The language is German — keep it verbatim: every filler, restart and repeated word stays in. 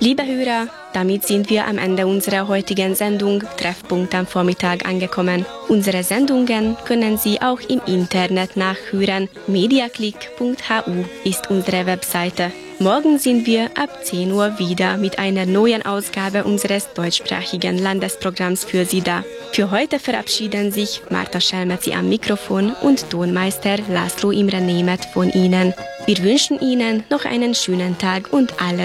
Liebe Hörer, damit sind wir am Ende unserer heutigen Sendung Treffpunkt am Vormittag angekommen. Unsere Sendungen können Sie auch im Internet nachhören. mediaclick punkt h u ist unsere Webseite. Morgen sind wir ab zehn Uhr wieder mit einer neuen Ausgabe unseres deutschsprachigen Landesprogramms für Sie da. Für heute verabschieden sich Marta Schelmezi am Mikrofon und Tonmeister László Imre Németh von Ihnen. Wir wünschen Ihnen noch einen schönen Tag und alles